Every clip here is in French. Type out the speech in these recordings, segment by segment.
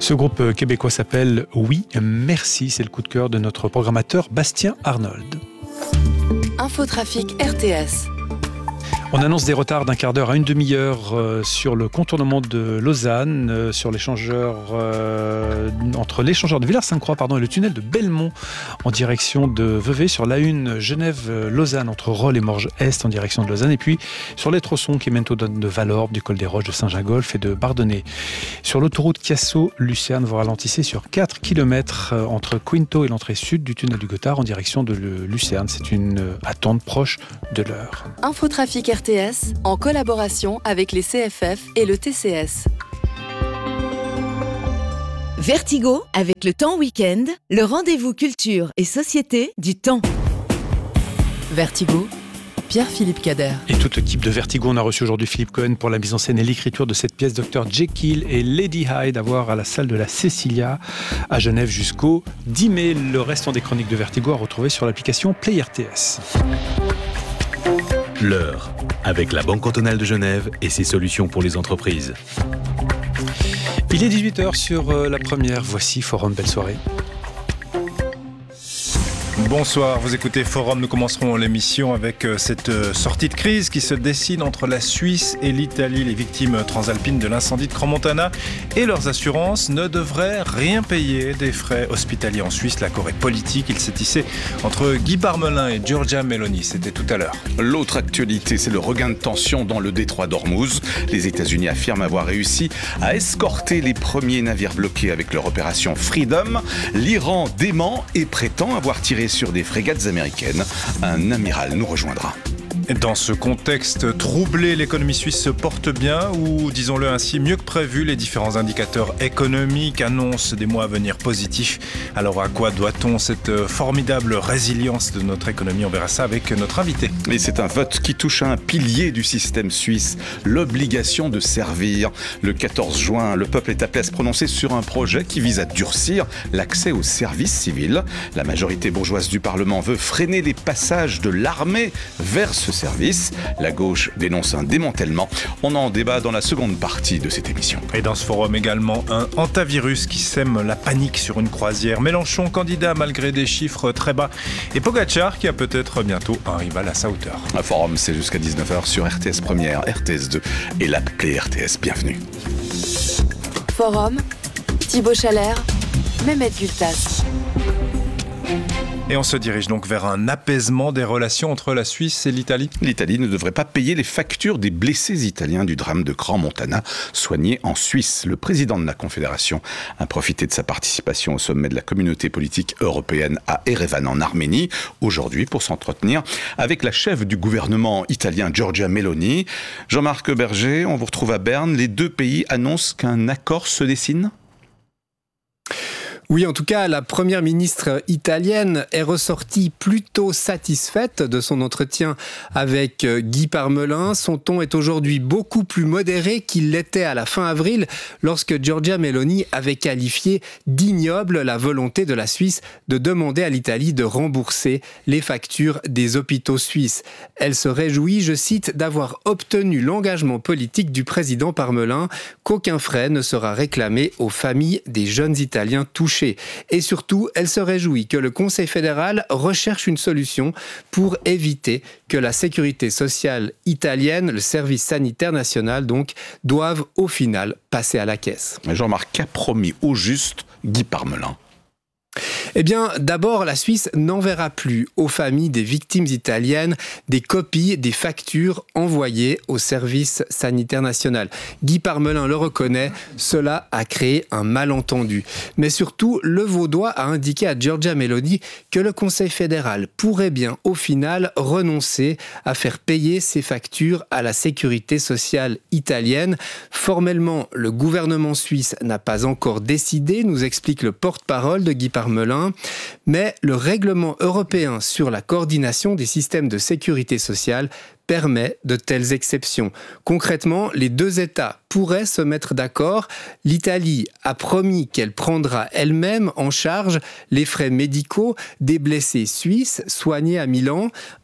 Ce groupe québécois s'appelle Oui, merci. C'est le coup de cœur de notre programmateur Bastien Arnold. Infotrafic RTS. On annonce des retards d'un quart d'heure à une demi-heure sur le contournement de Lausanne, sur l'échangeur entre l'échangeur de Villars-Sainte-Croix et le tunnel de Belmont en direction de Vevey, sur l'A1 Genève-Lausanne entre Rolle et Morges-Est en direction de Lausanne, et puis sur les tronçons qui mènent aux donnes de Valorbe, du col des Roches, de Saint-Gingolph et de Bardonnay. Sur l'autoroute Chiasso-Lucerne, vous ralentissez sur 4 km entre Quinto et l'entrée sud du tunnel du Gothard en direction de Lucerne. C'est une attente proche de l'heure. Infotrafic RTS en collaboration avec les CFF et le TCS. Vertigo avec le Temps Week-end, le rendez-vous culture et société du Temps. Vertigo, Pierre-Philippe Cader. Et toute l'équipe de Vertigo, on a reçu aujourd'hui Philippe Cohen pour la mise en scène et l'écriture de cette pièce Dr Jekyll et Lady Hyde à voir à la salle de la Cecilia à Genève jusqu'au 10 mai. Le restant des chroniques de Vertigo à retrouver sur l'application Play RTS. L'heure, avec la Banque cantonale de Genève et ses solutions pour les entreprises. Il est 18h sur la première. Voici Forum, belle soirée. Bonsoir, vous écoutez Forum. Nous commencerons l'émission avec cette sortie de crise qui se dessine entre la Suisse et l'Italie. Les victimes transalpines de l'incendie de Crans-Montana et leurs assurances ne devraient rien payer des frais hospitaliers en Suisse. L'accord est politique. Il s'est tissé entre Guy Parmelin et Giorgia Meloni. C'était tout à l'heure. L'autre actualité, c'est le regain de tension dans le détroit d'Ormuz. Les États-Unis affirment avoir réussi à escorter les premiers navires bloqués avec leur opération Freedom. L'Iran dément et prétend avoir tiré sur des frégates américaines. Un amiral nous rejoindra. Dans ce contexte troublé, l'économie suisse se porte bien, ou disons-le ainsi, mieux que prévu. Les différents indicateurs économiques annoncent des mois à venir positifs. Alors à quoi doit-on cette formidable résilience de notre économie? On verra ça avec notre invité. Et c'est un vote qui touche à un pilier du système suisse, l'obligation de servir. Le 14 juin, le peuple est appelé à se prononcer sur un projet qui vise à durcir l'accès au service civil. La majorité bourgeoise du Parlement veut freiner les passages de l'armée vers ce service. La gauche dénonce un démantèlement. On en débat dans la seconde partie de cette émission. Et dans ce forum également, un hantavirus qui sème la panique sur une croisière. Mélenchon candidat malgré des chiffres très bas. Et Pogacar qui a peut-être bientôt un rival à sa hauteur. Un forum, c'est jusqu'à 19h sur RTS Première, RTS 2 et l'app Play RTS. Bienvenue. Forum, Thibaut Chalère, Mehmet Gültas. Et on se dirige donc vers un apaisement des relations entre la Suisse et l'Italie. L'Italie ne devrait pas payer les factures des blessés italiens du drame de Crans-Montana, soignés en Suisse. Le président de la Confédération a profité de sa participation au sommet de la communauté politique européenne à Erevan en Arménie, aujourd'hui pour s'entretenir avec la chef du gouvernement italien Giorgia Meloni. Jean-Marc Berger, on vous retrouve à Berne. Les deux pays annoncent qu'un accord se dessine ? Oui, en tout cas, la première ministre italienne est ressortie plutôt satisfaite de son entretien avec Guy Parmelin. Son ton est aujourd'hui beaucoup plus modéré qu'il l'était à la fin avril, lorsque Giorgia Meloni avait qualifié d'ignoble la volonté de la Suisse de demander à l'Italie de rembourser les factures des hôpitaux suisses. Elle se réjouit, je cite, d'avoir obtenu l'engagement politique du président Parmelin, qu'aucun frais ne sera réclamé aux familles des jeunes Italiens touchés. Et surtout, elle se réjouit que le Conseil fédéral recherche une solution pour éviter que la sécurité sociale italienne, le service sanitaire national donc, doivent au final passer à la caisse. Jean-Marc, qu'a promis au juste Guy Parmelin ? Eh bien, d'abord, la Suisse n'enverra plus aux familles des victimes italiennes des copies des factures envoyées au service sanitaire national. Guy Parmelin le reconnaît, cela a créé un malentendu. Mais surtout, le Vaudois a indiqué à Giorgia Meloni que le Conseil fédéral pourrait bien, au final, renoncer à faire payer ces factures à la sécurité sociale italienne. Formellement, le gouvernement suisse n'a pas encore décidé, nous explique le porte-parole de Guy Parmelin, mais le règlement européen sur la coordination des systèmes de sécurité sociale permet de telles exceptions. Concrètement, les deux États pourraient se mettre d'accord. L'Italie a promis qu'elle prendra elle-même en charge les frais médicaux des blessés suisses soignés à Milan.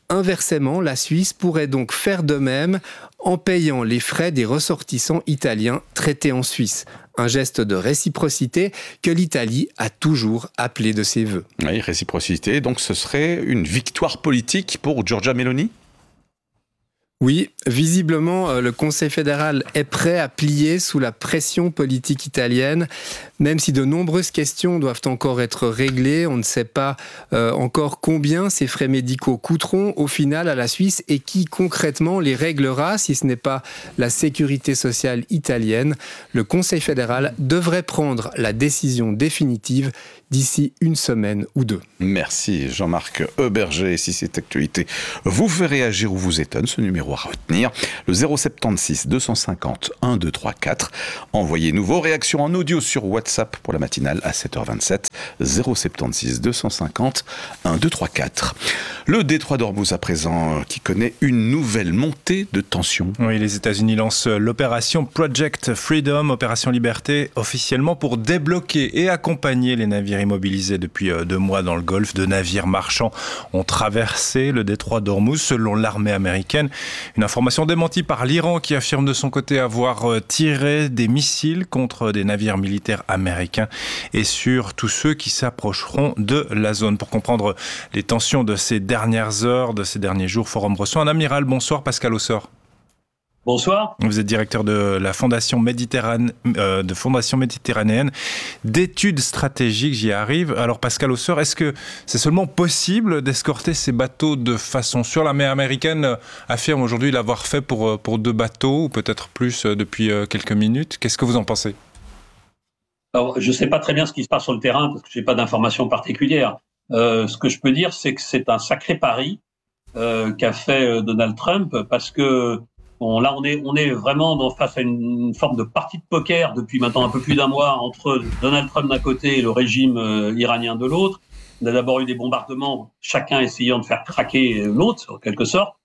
Inversement, la Suisse pourrait donc faire de même en payant les frais des ressortissants italiens traités en Suisse. Un geste de réciprocité que l'Italie a toujours appelé de ses vœux. Oui, réciprocité. Donc ce serait une victoire politique pour Giorgia Meloni ? Oui, visiblement, le Conseil fédéral est prêt à plier sous la pression politique italienne, même si de nombreuses questions doivent encore être réglées. On ne sait pas encore combien ces frais médicaux coûteront au final à la Suisse et qui concrètement les réglera si ce n'est pas la sécurité sociale italienne. Le Conseil fédéral devrait prendre la décision définitive d'ici une semaine ou deux. Merci Jean-Marc Heuberger. Si cette actualité vous fait réagir ou vous étonne, ce numéro à retenir, le 076 250 1234. Envoyez-nous vos réactions en audio sur WhatsApp pour la matinale à 7h27. 076 250 1234. Le détroit d'Ormuz à présent qui connaît une nouvelle montée de tension. Oui, les États-Unis lancent l'opération Project Freedom, opération Liberté, officiellement pour débloquer et accompagner les navires immobilisés depuis 2 mois dans le Golfe. 2 navires marchands ont traversé le détroit d'Ormuz selon l'armée américaine. Une information démentie par l'Iran qui affirme de son côté avoir tiré des missiles contre des navires militaires américains et sur tous ceux qui s'approcheront de la zone. Pour comprendre les tensions de ces dernières heures, de ces derniers jours, Forum reçoit un amiral. Bonsoir Pascal Aussort. Bonsoir. Vous êtes directeur de la Fondation méditerranéenne d'études stratégiques, j'y arrive. Alors Pascal Aussort, est-ce que c'est seulement possible d'escorter ces bateaux de façon sûre ? L'armée américaine affirme aujourd'hui l'avoir fait pour 2 bateaux, ou peut-être plus depuis quelques minutes. Qu'est-ce que vous en pensez ? Alors, je ne sais pas très bien ce qui se passe sur le terrain, parce que je n'ai pas d'informations particulières. Ce que je peux dire, c'est que c'est un sacré pari qu'a fait Donald Trump, parce que là, on est vraiment face à une forme de partie de poker depuis maintenant un peu plus d'1 mois entre Donald Trump d'un côté et le régime iranien de l'autre. On a d'abord eu des bombardements, chacun essayant de faire craquer l'autre, en quelque sorte.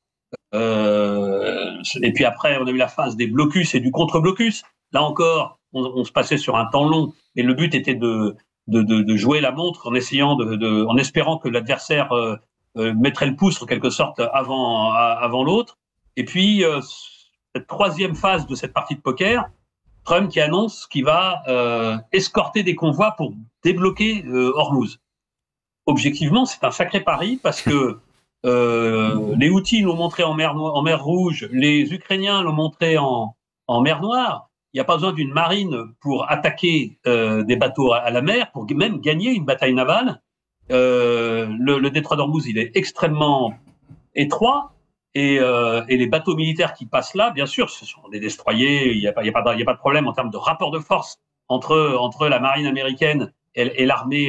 Et puis après, on a eu la phase des blocus et du contre-blocus. Là encore, on se passait sur un temps long, et le but était de jouer la montre en essayant en espérant que l'adversaire mettrait le pouce en quelque sorte avant l'autre. Et puis, cette 3e phase de cette partie de poker, Trump qui annonce qu'il va escorter des convois pour débloquer Ormuz. Objectivement, c'est un sacré pari parce que les Houthis l'ont montré en mer Rouge, les Ukrainiens l'ont montré en mer Noire. Il n'y a pas besoin d'une marine pour attaquer des bateaux à la mer, pour même gagner une bataille navale. Le détroit d'Ormuz, il est extrêmement étroit. Et les bateaux militaires qui passent là, bien sûr, ce sont des destroyers. Il y a pas de problème en termes de rapport de force entre la marine américaine et l'armée,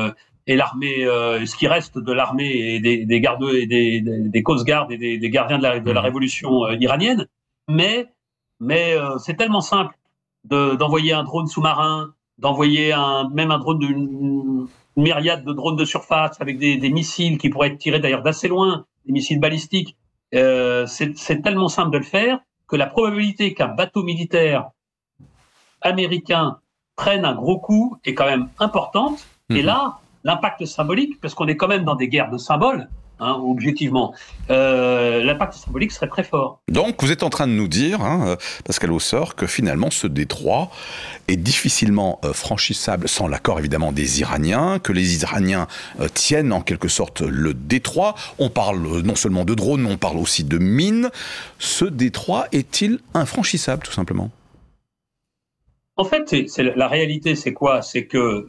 ce qui reste de l'armée et des gardes et des Coast Guard et des gardiens de la révolution iranienne. Mais c'est tellement simple d'envoyer un drone sous-marin, d'envoyer même un drone une myriade de drones de surface avec des missiles qui pourraient être tirés d'ailleurs d'assez loin, des missiles balistiques. C'est tellement simple de le faire que la probabilité qu'un bateau militaire américain prenne un gros coup est quand même importante. Et là, l'impact symbolique, parce qu'on est quand même dans des guerres de symboles, objectivement, l'impact symbolique serait très fort. Donc vous êtes en train de nous dire, Pascal Aussort, que finalement ce détroit est difficilement franchissable sans l'accord évidemment des Iraniens, que les Iraniens tiennent en quelque sorte le détroit. On parle non seulement de drones, mais on parle aussi de mines. Ce détroit est-il infranchissable tout simplement ? En fait, la réalité, c'est quoi ? C'est que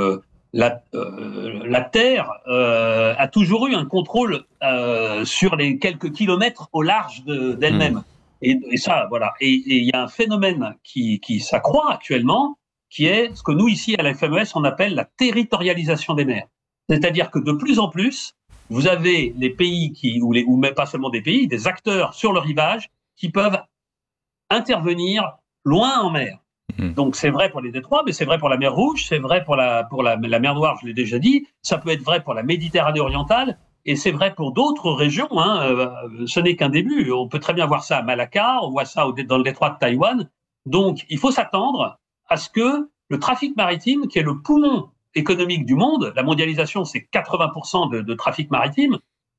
la Terre a toujours eu un contrôle sur les quelques kilomètres au large d'elle-même. Et ça, voilà. Et il y a un phénomène qui s'accroît actuellement, qui est ce que nous, ici, à la FMES, on appelle la territorialisation des mers. C'est-à-dire que de plus en plus, vous avez les pays ou même pas seulement des pays, des acteurs sur le rivage qui peuvent intervenir loin en mer. Donc c'est vrai pour les détroits, mais c'est vrai pour la mer Rouge, c'est vrai pour la mer Noire, je l'ai déjà dit, ça peut être vrai pour la Méditerranée orientale, et c'est vrai pour d'autres régions, ce n'est qu'un début. On peut très bien voir ça à Malacca, on voit ça dans le détroit de Taïwan. Donc il faut s'attendre à ce que le trafic maritime, qui est le poumon économique du monde, la mondialisation c'est 80% de trafic maritime,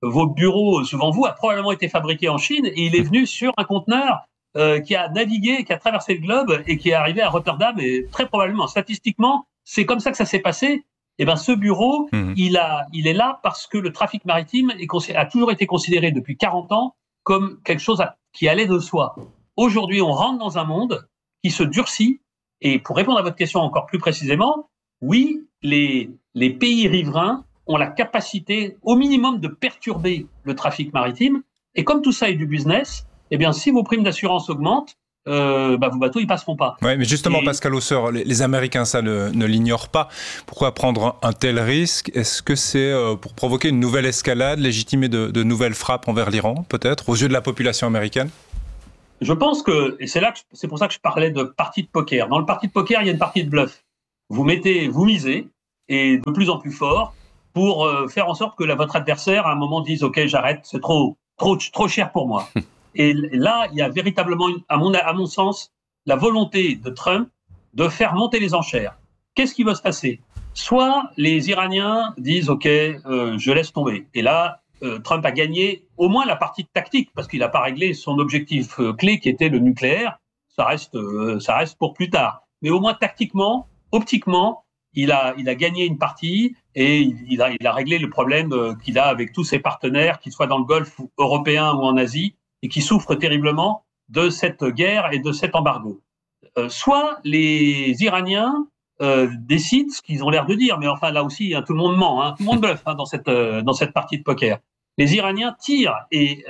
votre bureau, souvent vous, a probablement été fabriqué en Chine et il est venu sur un conteneur qui a navigué, qui a traversé le globe et qui est arrivé à Rotterdam. Et très probablement, statistiquement, c'est comme ça que ça s'est passé. Eh ben, ce bureau, il est là parce que le trafic maritime a toujours été considéré depuis 40 ans comme quelque chose qui allait de soi. Aujourd'hui, on rentre dans un monde qui se durcit. Et pour répondre à votre question encore plus précisément, oui, les pays riverains ont la capacité au minimum de perturber le trafic maritime. Et comme tout ça est du business, eh bien, si vos primes d'assurance augmentent, vos bateaux, ils passeront pas. Oui, mais justement, Pascal Hausseur, les Américains, ça ne l'ignorent pas. Pourquoi prendre un tel risque ? Est-ce que c'est pour provoquer une nouvelle escalade, légitimer de nouvelles frappes envers l'Iran, peut-être, aux yeux de la population américaine ? Je pense que, et c'est pour ça que je parlais de partie de poker. Dans le parti de poker, il y a une partie de bluff. Vous misez, et de plus en plus fort, pour faire en sorte que votre adversaire, à un moment, dise « Ok, j'arrête, c'est trop cher pour moi ». Et là, il y a véritablement, à mon sens, la volonté de Trump de faire monter les enchères. Qu'est-ce qui va se passer ? Soit les Iraniens disent « Ok, je laisse tomber ». Et là, Trump a gagné au moins la partie tactique, parce qu'il n'a pas réglé son objectif clé qui était le nucléaire. Ça reste pour plus tard. Mais au moins tactiquement, optiquement, il a gagné une partie et il a réglé le problème qu'il a avec tous ses partenaires, qu'ils soient dans le Golfe européen ou en Asie, et qui souffrent terriblement de cette guerre et de cet embargo. Soit les Iraniens décident ce qu'ils ont l'air de dire, mais enfin là aussi, tout le monde ment, tout le monde bluffe dans cette partie de poker. Les Iraniens tirent et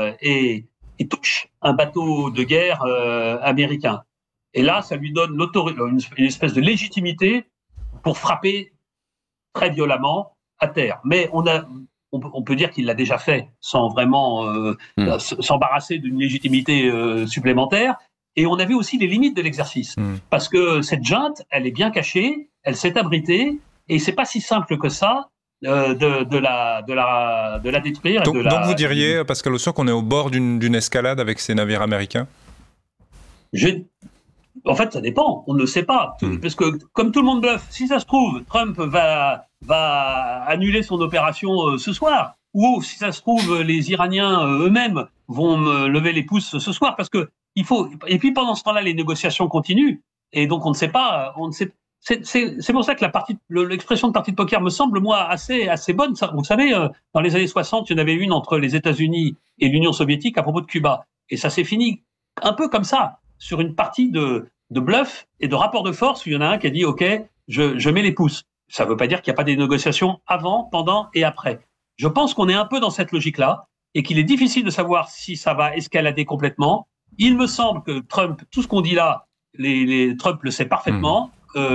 touchent un bateau de guerre américain. Et là, ça lui donne une espèce de légitimité pour frapper très violemment à terre. Mais on peut dire qu'il l'a déjà fait sans vraiment s'embarrasser d'une légitimité supplémentaire. Et on a vu aussi les limites de l'exercice. Parce que cette junte, elle est bien cachée, elle s'est abritée, et c'est pas si simple que ça de la détruire. Donc vous diriez, Pascal Hausseur, qu'on est au bord d'une escalade avec ces navires américains ? En fait, ça dépend. On ne le sait pas. Parce que, comme tout le monde bluffe, si ça se trouve, Trump va annuler son opération ce soir. Ou, si ça se trouve, les Iraniens eux-mêmes vont me lever les pouces ce soir. Parce que et puis, pendant ce temps-là, les négociations continuent. Et donc, on ne sait pas. C'est pour ça que l'expression de partie de poker me semble, moi, assez bonne. Vous savez, dans les années 60, il y en avait une entre les États-Unis et l'Union soviétique à propos de Cuba. Et ça s'est fini un peu comme ça, sur une partie de bluff et de rapport de force, où il y en a un qui a dit « Ok, je mets les pouces ». Ça ne veut pas dire qu'il n'y a pas des négociations avant, pendant et après. Je pense qu'on est un peu dans cette logique-là et qu'il est difficile de savoir si ça va escalader complètement. Il me semble que Trump, tout ce qu'on dit là, Trump le sait parfaitement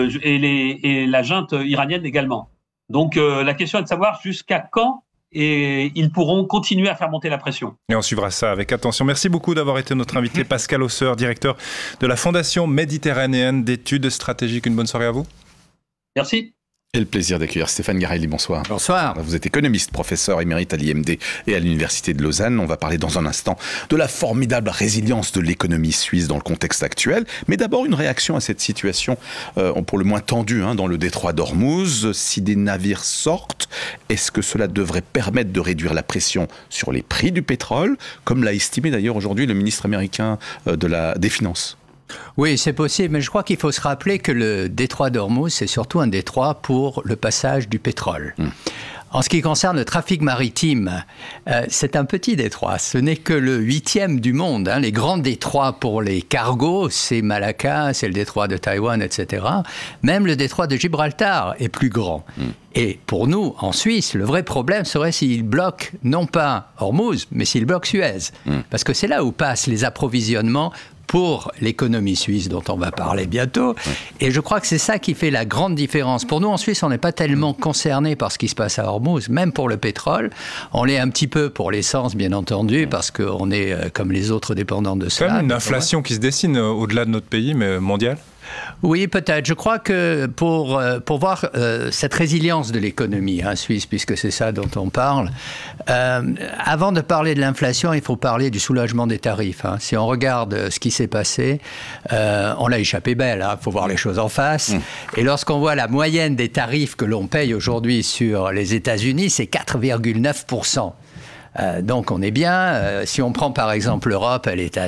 et la junte iranienne également. Donc la question est de savoir jusqu'à quand et ils pourront continuer à faire monter la pression. Et on suivra ça avec attention. Merci beaucoup d'avoir été notre invité, Pascal Hausseur, directeur de la Fondation méditerranéenne d'études stratégiques. Une bonne soirée à vous. Merci. Et le plaisir d'accueillir Stéphane Garelli, bonsoir. Bonsoir. Vous êtes économiste, professeur émérite à l'IMD et à l'Université de Lausanne. On va parler dans un instant de la formidable résilience de l'économie suisse dans le contexte actuel. Mais d'abord, une réaction à cette situation, pour le moins tendue, dans le détroit d'Ormuz. Si des navires sortent, est-ce que cela devrait permettre de réduire la pression sur les prix du pétrole, comme l'a estimé d'ailleurs aujourd'hui le ministre américain des Finances ? Oui, c'est possible, mais je crois qu'il faut se rappeler que le détroit d'Ormuz, c'est surtout un détroit pour le passage du pétrole. En ce qui concerne le trafic maritime, c'est un petit détroit. Ce n'est que le 8e du monde. Les grands détroits pour les cargos, c'est Malacca, c'est le détroit de Taïwan, etc. Même le détroit de Gibraltar est plus grand. Et pour nous, en Suisse, le vrai problème serait s'il bloque, non pas Ormuz, mais s'il bloque Suez. Parce que c'est là où passent les approvisionnements pour l'économie suisse dont on va parler bientôt. Et je crois que c'est ça qui fait la grande différence. Pour nous, en Suisse, on n'est pas tellement concernés par ce qui se passe à Ormuz, même pour le pétrole. On l'est un petit peu pour l'essence, bien entendu, parce qu'on est, comme les autres, dépendants de cela. C'est quand même une inflation qui se dessine au-delà de notre pays, mais mondiale. Oui, peut-être. Je crois que pour voir cette résilience de l'économie suisse, puisque c'est ça dont on parle, avant de parler de l'inflation, il faut parler du soulagement des tarifs. Si on regarde ce qui s'est passé, on l'a échappé belle. Il faut voir les choses en face. Et lorsqu'on voit la moyenne des tarifs que l'on paye aujourd'hui sur les États-Unis, c'est 4,9%. Donc on est bien. Si on prend par exemple l'Europe, elle est à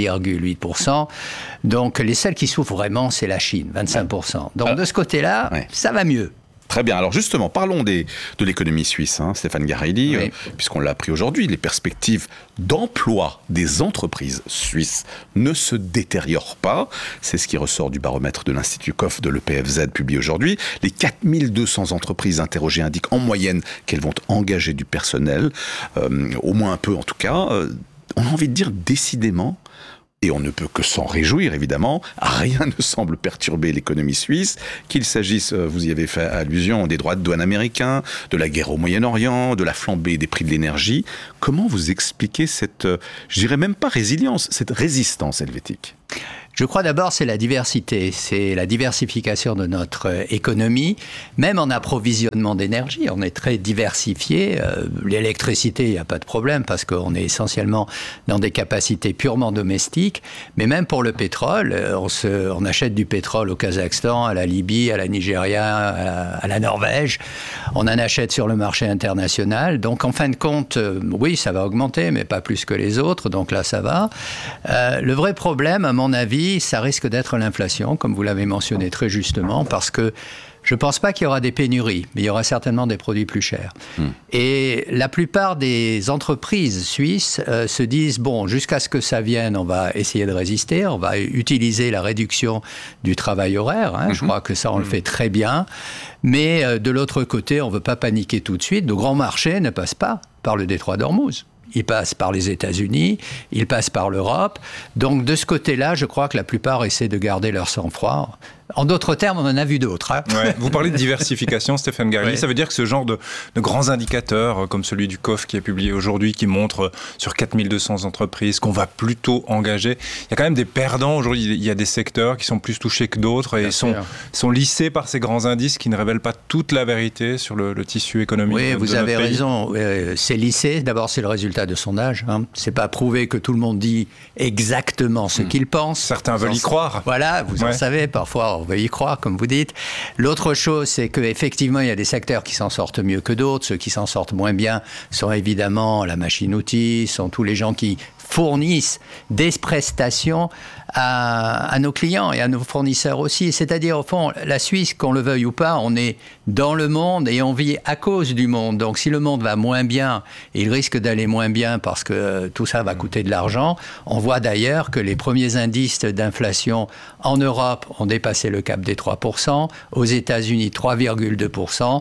9,8%. Donc les seuls qui souffrent vraiment, c'est la Chine, 25%. Donc de ce côté-là, ça va mieux. Très bien. Alors justement, parlons de l'économie suisse, Stéphane Garelli, puisqu'on l'a appris aujourd'hui, les perspectives d'emploi des entreprises suisses ne se détériorent pas. C'est ce qui ressort du baromètre de l'Institut Koch de l'EPFZ publié aujourd'hui. Les 4200 entreprises interrogées indiquent en moyenne qu'elles vont engager du personnel, au moins un peu en tout cas. On a envie de dire décidément, et on ne peut que s'en réjouir, évidemment, rien ne semble perturber l'économie suisse, qu'il s'agisse, vous y avez fait allusion, des droits de douane américains, de la guerre au Moyen-Orient, de la flambée des prix de l'énergie. Comment vous expliquez cette, je dirais même pas résilience, cette résistance helvétique ? Je crois d'abord c'est la diversité, c'est la diversification de notre économie, même en approvisionnement d'énergie, on est très diversifié. L'électricité, il n'y a pas de problème parce qu'on est essentiellement dans des capacités purement domestiques, mais même pour le pétrole, on achète du pétrole au Kazakhstan, à la Libye, à la Nigeria, à la Norvège, on en achète sur le marché international, donc en fin de compte, oui, ça va augmenter, mais pas plus que les autres, donc là ça va. Le vrai problème, à mon avis, ça risque d'être l'inflation, comme vous l'avez mentionné très justement, parce que je ne pense pas qu'il y aura des pénuries, mais il y aura certainement des produits plus chers. Et la plupart des entreprises suisses se disent, bon, jusqu'à ce que ça vienne, on va essayer de résister, on va utiliser la réduction du travail horaire, je crois que ça, on le fait très bien, mais de l'autre côté, on ne veut pas paniquer tout de suite. Le grand marché ne passe pas par le détroit d'Ormuz. Il passe par les États-Unis, il passe par l'Europe. Donc de ce côté-là, je crois que la plupart essaient de garder leur sang-froid. En d'autres termes, on en a vu d'autres. Vous parlez de diversification, Stéphane Garelli. Ça veut dire que ce genre de grands indicateurs, comme celui du COF qui est publié aujourd'hui, qui montre sur 4200 entreprises qu'on va plutôt engager, il y a quand même des perdants aujourd'hui. Il y a des secteurs qui sont plus touchés que d'autres et sont lissés par ces grands indices qui ne révèlent pas toute la vérité sur le tissu économique. Oui, vous avez raison. C'est lissé. D'abord, c'est le résultat de sondage. C'est pas prouvé que tout le monde dit exactement ce qu'il pense. Certains veulent y croire. Voilà, vous en savez, parfois on veut y croire, comme vous dites. L'autre chose, c'est qu'effectivement, il y a des secteurs qui s'en sortent mieux que d'autres. Ceux qui s'en sortent moins bien sont évidemment la machine-outil, sont tous les gens qui fournissent des prestations à nos clients et à nos fournisseurs aussi. C'est-à-dire, au fond, la Suisse, qu'on le veuille ou pas, on est dans le monde et on vit à cause du monde. Donc, si le monde va moins bien, il risque d'aller moins bien parce que tout ça va coûter de l'argent. On voit d'ailleurs que les premiers indices d'inflation en Europe ont dépassé le cap des 3%, aux États-Unis 3,2%.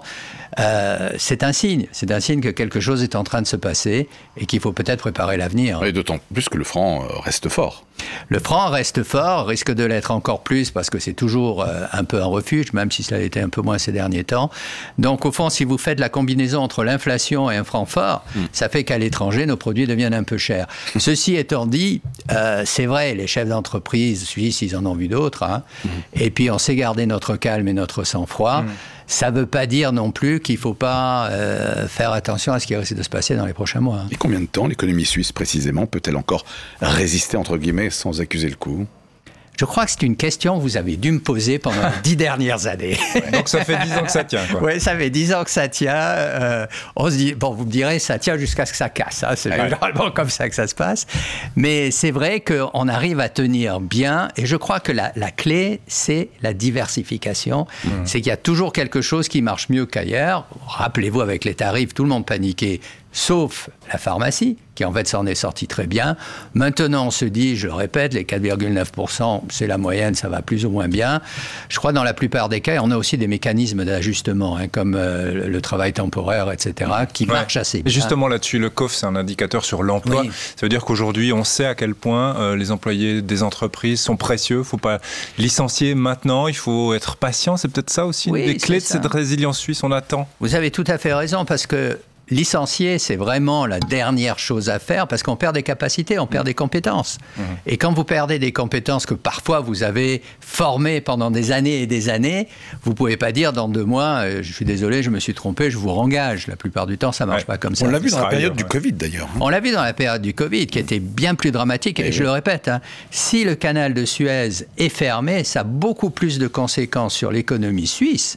C'est un signe que quelque chose est en train de se passer et qu'il faut peut-être préparer l'avenir. Et d'autant plus que le franc reste fort. Le franc reste fort, risque de l'être encore plus parce que c'est toujours un peu un refuge, même si cela l'était un peu moins ces derniers temps. Donc au fond, si vous faites la combinaison entre l'inflation et un franc fort, ça fait qu'à l'étranger, nos produits deviennent un peu chers. Ceci étant dit, c'est vrai, les chefs d'entreprise suisses, ils en ont vu d'autres. Et puis on sait garder notre calme et notre sang-froid. Ça ne veut pas dire non plus qu'il ne faut pas faire attention à ce qui risque de se passer dans les prochains mois. Et combien de temps l'économie suisse, précisément, peut-elle encore résister, entre guillemets, sans accuser le coup ? Je crois que c'est une question que vous avez dû me poser pendant les 10 dernières années. Donc ça fait 10 ans que ça tient, quoi. Oui, ça fait 10 ans que ça tient. On se dit, bon, vous me direz, ça tient jusqu'à ce que ça casse. C'est généralement comme ça que ça se passe. Mais c'est vrai qu'on arrive à tenir bien. Et je crois que la clé, c'est la diversification. C'est qu'il y a toujours quelque chose qui marche mieux qu'ailleurs. Rappelez-vous, avec les tarifs, tout le monde paniquait. Sauf la pharmacie, qui en fait s'en est sortie très bien. Maintenant, on se dit, je le répète, les 4,9%, c'est la moyenne, ça va plus ou moins bien. Je crois que dans la plupart des cas, on a aussi des mécanismes d'ajustement, comme le travail temporaire, etc., qui marchent assez bien. Justement là-dessus, le COF, c'est un indicateur sur l'emploi. Oui. Ça veut dire qu'aujourd'hui, on sait à quel point les employés des entreprises sont précieux. Il ne faut pas licencier maintenant, il faut être patient. C'est peut-être ça aussi, une des clés de cette résilience suisse, on attend. Vous avez tout à fait raison, parce que licencier, c'est vraiment la dernière chose à faire parce qu'on perd des capacités, on perd des compétences. Et quand vous perdez des compétences que parfois vous avez formées pendant des années et des années, vous ne pouvez pas dire dans 2 mois, je suis désolé, je me suis trompé, je vous rengage. La plupart du temps, ça ne marche pas comme ça. On l'a vu dans la période du Covid d'ailleurs. On l'a vu dans la période du Covid qui était bien plus dramatique. Et je le répète, si le canal de Suez est fermé, ça a beaucoup plus de conséquences sur l'économie suisse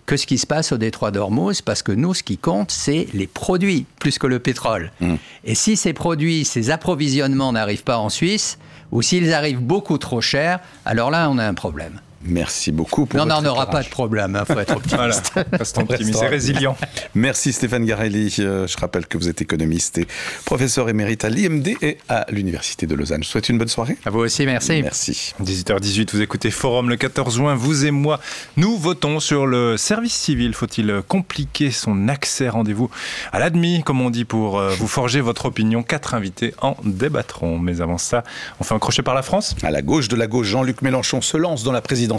que ce qui se passe au détroit d'Ormuz, parce que nous, ce qui compte, c'est les produits, plus que le pétrole. Et si ces produits, ces approvisionnements n'arrivent pas en Suisse, ou s'ils arrivent beaucoup trop chers, alors là, on a un problème. Merci beaucoup pour votre éclairage. Non, on n'aura pas de problème, il faut être optimiste. Voilà, restons optimistes et résilients. Merci Stéphane Garelli. Je rappelle que vous êtes économiste et professeur émérite à l'IMD et à l'Université de Lausanne. Je vous souhaite une bonne soirée. À vous aussi, merci. Merci. 18h18, vous écoutez Forum le 14 juin. Vous et moi, nous votons sur le service civil. Faut-il compliquer son accès? Rendez-vous à l'ADMI, comme on dit, pour vous forger votre opinion. 4 invités en débattront. Mais avant ça, on fait un crochet par la France. À la gauche de la gauche, Jean-Luc Mélenchon se lance dans la présidentielle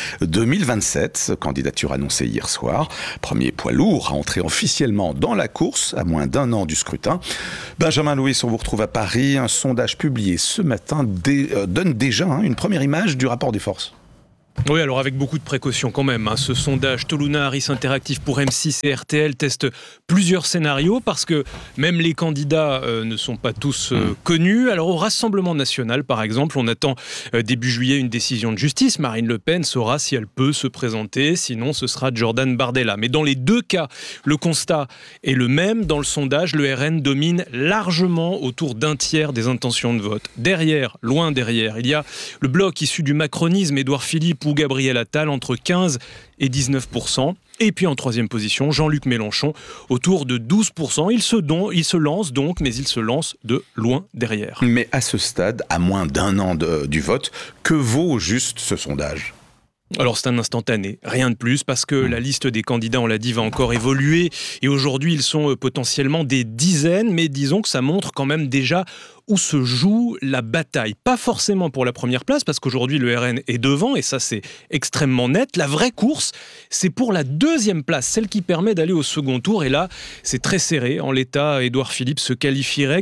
2027, candidature annoncée hier soir. Premier poids lourd à entrer officiellement dans la course à moins d'1 an du scrutin. Benjamin Louis, on vous retrouve à Paris. Un sondage publié ce matin donne déjà une première image du rapport des forces. Oui, alors avec beaucoup de précautions quand même. Ce sondage Toluna Harris Interactive pour M6 et RTL teste plusieurs scénarios parce que même les candidats ne sont pas tous connus. Alors au Rassemblement National, par exemple, on attend début juillet une décision de justice. Marine Le Pen saura si elle peut se présenter, sinon ce sera Jordan Bardella. Mais dans les deux cas, le constat est le même. Dans le sondage, le RN domine largement autour d'un tiers des intentions de vote. Derrière, loin derrière, il y a le bloc issu du macronisme, Édouard Philippe ou Gabriel Attal, entre 15 et 19%. Et puis en troisième position, Jean-Luc Mélenchon, autour de 12%. Il se lance donc, mais il se lance de loin derrière. Mais à ce stade, à moins d'1 an du vote, que vaut juste ce sondage ? Alors c'est un instantané, rien de plus, parce que la liste des candidats, on l'a dit, va encore évoluer. Et aujourd'hui, ils sont potentiellement des dizaines, mais disons que ça montre quand même déjà où se joue la bataille. Pas forcément pour la première place, parce qu'aujourd'hui le RN est devant, et ça c'est extrêmement net. La vraie course, c'est pour la deuxième place, celle qui permet d'aller au second tour, et là c'est très serré. En l'état, Édouard Philippe se qualifierait,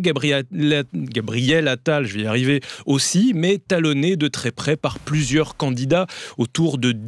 Gabriel Attal, je vais y arriver aussi, mais talonné de très près par plusieurs candidats, autour de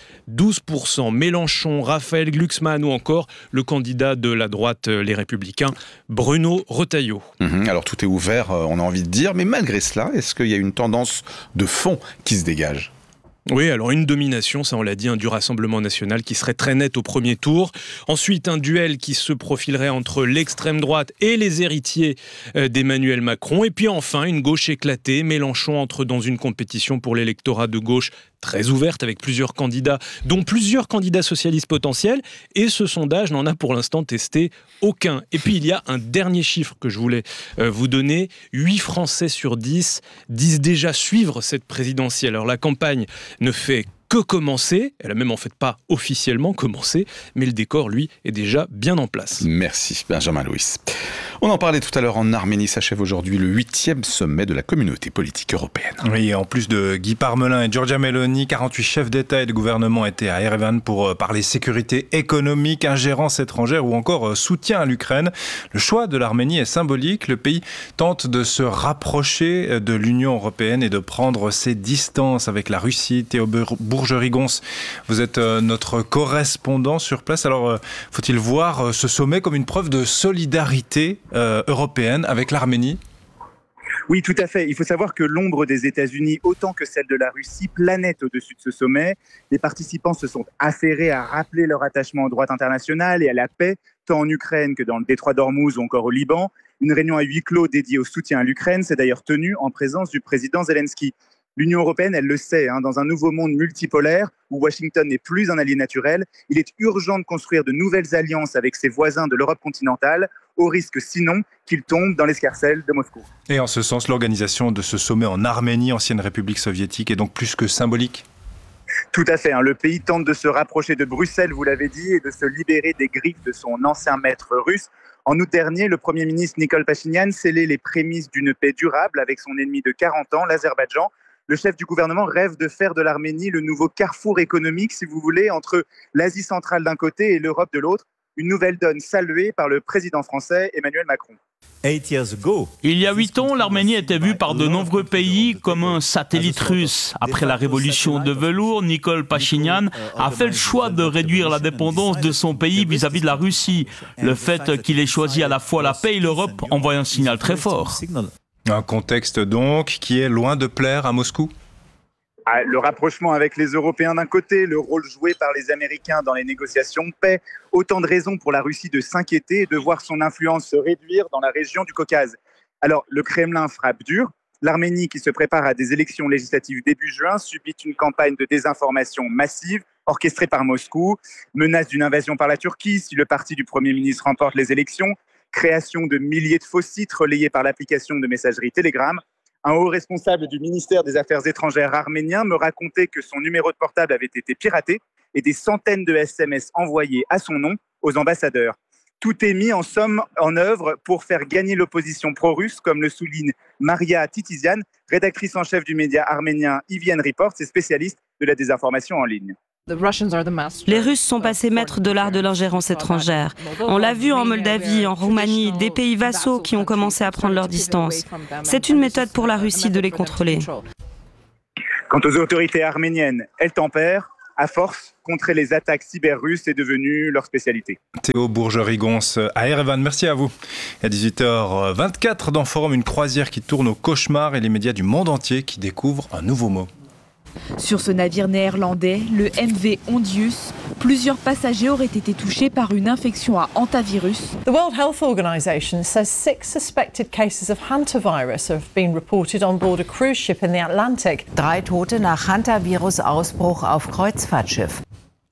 10-12%. Mélenchon, Raphaël Glucksmann ou encore le candidat de la droite, les Républicains, Bruno Retailleau. Alors tout est ouvert, on a envie de dire, mais malgré cela, est-ce qu'il y a une tendance de fond qui se dégage ? Oui, alors une domination, ça on l'a dit, du Rassemblement National qui serait très net au premier tour. Ensuite, un duel qui se profilerait entre l'extrême droite et les héritiers d'Emmanuel Macron. Et puis enfin, une gauche éclatée. Mélenchon entre dans une compétition pour l'électorat de gauche très ouverte avec plusieurs candidats, dont plusieurs candidats socialistes potentiels. Et ce sondage n'en a pour l'instant testé aucun. Et puis il y a un dernier chiffre que je voulais vous donner. 8 Français sur 10 disent déjà suivre cette présidentielle. Alors la campagne ne fait que commencer, elle a même en fait pas officiellement commencé, mais le décor, lui, est déjà bien en place. Merci Benjamin Louis. On en parlait tout à l'heure, en Arménie s'achève aujourd'hui le 8e sommet de la communauté politique européenne. Oui, en plus de Guy Parmelin et Giorgia Meloni, 48 chefs d'État et de gouvernement étaient à Erevan pour parler sécurité économique, ingérence étrangère ou encore soutien à l'Ukraine. Le choix de l'Arménie est symbolique. Le pays tente de se rapprocher de l'Union européenne et de prendre ses distances avec la Russie. Théo Bourge-Rigonce, vous êtes notre correspondant sur place. Alors, faut-il voir ce sommet comme une preuve de solidarité européenne avec l'Arménie ? Oui, tout à fait. Il faut savoir que l'ombre des États-Unis, autant que celle de la Russie, planait au-dessus de ce sommet. Les participants se sont affairés à rappeler leur attachement au droit international et à la paix, tant en Ukraine que dans le détroit d'Ormuz ou encore au Liban. Une réunion à huis clos dédiée au soutien à l'Ukraine s'est d'ailleurs tenue en présence du président Zelensky. L'Union européenne, elle le sait, dans un nouveau monde multipolaire où Washington n'est plus un allié naturel, il est urgent de construire de nouvelles alliances avec ses voisins de l'Europe continentale, au risque sinon qu'ils tombent dans l'escarcelle de Moscou. Et en ce sens, l'organisation de ce sommet en Arménie, ancienne République soviétique, est donc plus que symbolique ? Tout à fait. Le pays tente de se rapprocher de Bruxelles, vous l'avez dit, et de se libérer des griffes de son ancien maître russe. En août dernier, le Premier ministre Nikol Pachinian scellait les prémices d'une paix durable avec son ennemi de 40 ans, l'Azerbaïdjan. Le chef du gouvernement rêve de faire de l'Arménie le nouveau carrefour économique, si vous voulez, entre l'Asie centrale d'un côté et l'Europe de l'autre. Une nouvelle donne saluée par le président français Emmanuel Macron. Il y a 8 ans, l'Arménie était vue par de nombreux pays comme un satellite russe. Après la révolution de velours, Nikol Pachinian a fait le choix de réduire la dépendance de son pays vis-à-vis de la Russie. Le fait qu'il ait choisi à la fois la paix et l'Europe envoie un signal très fort. Un contexte donc qui est loin de plaire à Moscou ? Le rapprochement avec les Européens d'un côté, le rôle joué par les Américains dans les négociations de paix, autant de raisons pour la Russie de s'inquiéter et de voir son influence se réduire dans la région du Caucase. Alors, le Kremlin frappe dur. L'Arménie, qui se prépare à des élections législatives début juin, subit une campagne de désinformation massive orchestrée par Moscou, menace d'une invasion par la Turquie si le parti du Premier ministre remporte les élections, création de milliers de faux sites relayés par l'application de messagerie Telegram. Un haut responsable du ministère des Affaires étrangères arménien me racontait que son numéro de portable avait été piraté et des centaines de SMS envoyés à son nom aux ambassadeurs. Tout est mis en œuvre pour faire gagner l'opposition pro-russe, comme le souligne Maria Titizian, rédactrice en chef du média arménien IVN Reports et spécialiste de la désinformation en ligne. Les Russes sont passés maîtres de l'art de l'ingérence étrangère. On l'a vu en Moldavie, en Roumanie, des pays vassaux qui ont commencé à prendre leur distance. C'est une méthode pour la Russie de les contrôler. Quant aux autorités arméniennes, elles tempèrent. À force, contrer les attaques cyber-russes est devenu leur spécialité. Théo Bourge-Rigonce à Erevan, merci à vous. À 18h24 dans Forum, une croisière qui tourne au cauchemar et les médias du monde entier qui découvrent un nouveau mot. Sur ce navire néerlandais, le MV Ondius, plusieurs passagers auraient été touchés par une infection à hantavirus. The World Health Organization says 6 suspected cases of hantavirus have been reported on board a cruise ship in the Atlantic. 3 Tote nach Hantavirus-Ausbruch auf Kreuzfahrtschiff.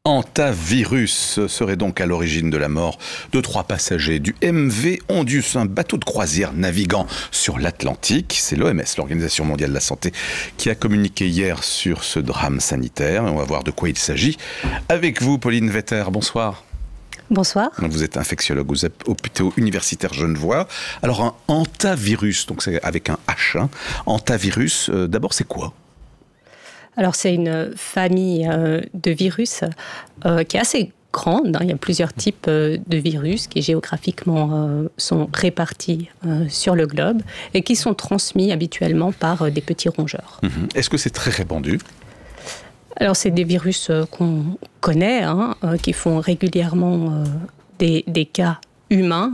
Hantavirus serait donc à l'origine de la mort de 3 passagers du MV Ondius, un bateau de croisière naviguant sur l'Atlantique. C'est l'OMS, l'Organisation mondiale de la santé, qui a communiqué hier sur ce drame sanitaire. On va voir de quoi il s'agit. Avec vous, Pauline Vetter, bonsoir. Bonsoir. Vous êtes infectiologue aux hôpitaux universitaires genevois. Alors un hantavirus, donc c'est avec un H, hein. Hantavirus, d'abord c'est quoi ? Alors, c'est une famille de virus qui est assez grande. Il y a plusieurs types de virus qui géographiquement sont répartis sur le globe et qui sont transmis habituellement par des petits rongeurs. Est-ce que c'est très répandu ? Alors, c'est des virus qu'on connaît, qui font régulièrement des cas humains.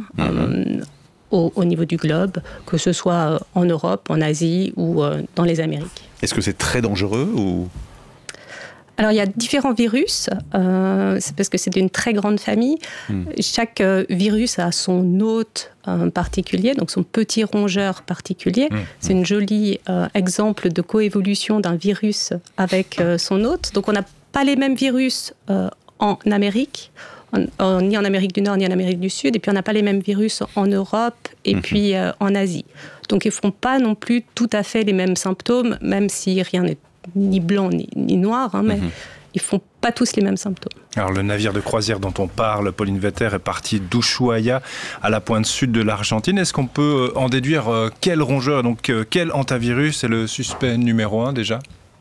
Au niveau du globe, que ce soit en Europe, en Asie ou dans les Amériques. Est-ce que c'est très dangereux ou... Alors, il y a différents virus, c'est parce que c'est d'une très grande famille. Chaque virus a son hôte particulier, donc son petit rongeur particulier. C'est une jolie exemple de coévolution d'un virus avec son hôte. Donc, on n'a pas les mêmes virus en Amérique, ni en Amérique du Nord, ni en Amérique du Sud. Et puis, on n'a pas les mêmes virus en Europe et puis en Asie. Donc, ils ne font pas non plus tout à fait les mêmes symptômes, même si rien n'est ni blanc ni noir, mais ils ne font pas tous les mêmes symptômes. Alors, le navire de croisière dont on parle, Pauline Vetter, est parti d'Ushuaia à la pointe sud de l'Argentine. Est-ce qu'on peut en déduire quel rongeur, donc quel hantavirus est le suspect numéro 1 déjà ?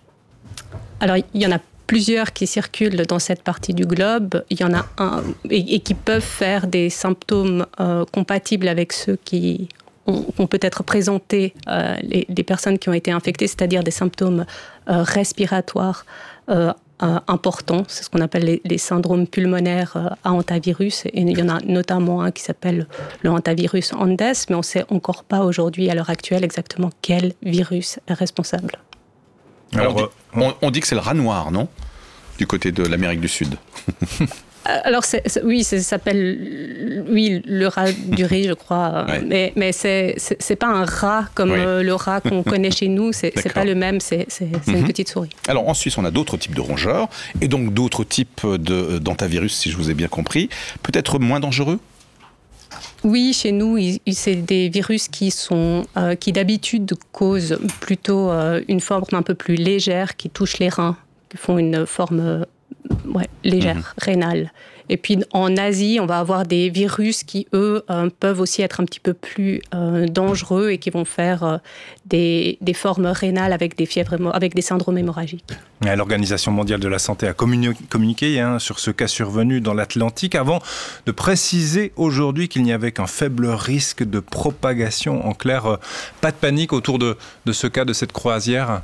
Alors, il y en a plusieurs qui circulent dans cette partie du globe. Il y en a un et qui peuvent faire des symptômes compatibles avec ceux qui ont peut-être présenté les personnes qui ont été infectées, c'est-à-dire des symptômes respiratoires importants. C'est ce qu'on appelle les syndromes pulmonaires à hantavirus. Et il y en a notamment un qui s'appelle le hantavirus Andes, mais on ne sait encore pas aujourd'hui, à l'heure actuelle, exactement quel virus est responsable. Alors, on dit que c'est le rat noir, non ? Du côté de l'Amérique du Sud. Alors, ça s'appelle le rat du riz, je crois. Ouais. Mais c'est pas un rat comme le rat qu'on connaît chez nous. C'est pas le même, c'est une petite souris. Alors, en Suisse, on a d'autres types de rongeurs et donc d'autres types d'hantavirus, si je vous ai bien compris. Peut-être moins dangereux ? Oui, chez nous, c'est des virus qui d'habitude causent plutôt une forme un peu plus légère, qui touchent les reins, qui font une forme légère, rénale. Et puis en Asie, on va avoir des virus qui, eux, peuvent aussi être un petit peu plus dangereux et qui vont faire des formes rénales avec des fièvres, avec des syndromes hémorragiques. L'Organisation mondiale de la santé a communiqué sur ce cas survenu dans l'Atlantique avant de préciser aujourd'hui qu'il n'y avait qu'un faible risque de propagation. En clair, pas de panique autour de ce cas, de cette croisière.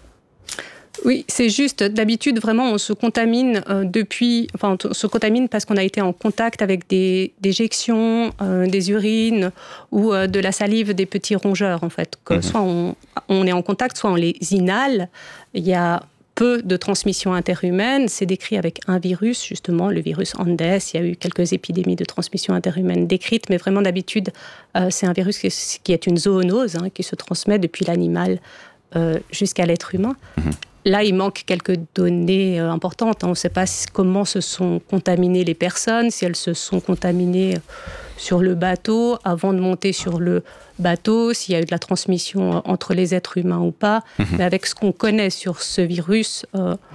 Oui, c'est juste. D'habitude, vraiment, on se contamine on se contamine parce qu'on a été en contact avec des déjections, des urines ou de la salive des petits rongeurs, en fait. Soit on est en contact, soit on les inhale. Il y a peu de transmission interhumaine. C'est décrit avec un virus, justement, le virus Andes. Il y a eu quelques épidémies de transmission interhumaine décrites, mais vraiment d'habitude, c'est un virus qui est une zoonose, qui se transmet depuis l'animal jusqu'à l'être humain. Là, il manque quelques données importantes. On ne sait pas comment se sont contaminées les personnes, si elles se sont contaminées sur le bateau, avant de monter sur le bateau, s'il y a eu de la transmission entre les êtres humains ou pas. Mais avec ce qu'on connaît sur ce virus,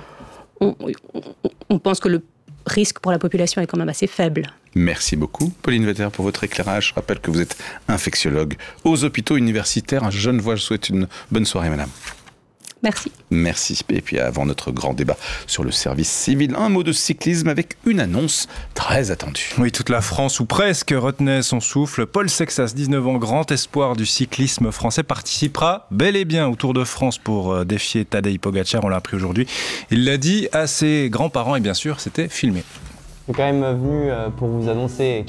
on pense que le risque pour la population est quand même assez faible. Merci beaucoup, Pauline Vetter, pour votre éclairage. Je rappelle que vous êtes infectiologue aux hôpitaux universitaires à Genevois. Je souhaite une bonne soirée, madame. Merci. Merci. Et puis avant notre grand débat sur le service civil, un mot de cyclisme avec une annonce très attendue. Oui, toute la France, ou presque, retenait son souffle. Paul Sexas, 19 ans, grand espoir du cyclisme français, participera bel et bien au Tour de France pour défier Tadej Pogacar. On l'a appris aujourd'hui. Il l'a dit à ses grands-parents et bien sûr, c'était filmé. Je suis quand même venu pour vous annoncer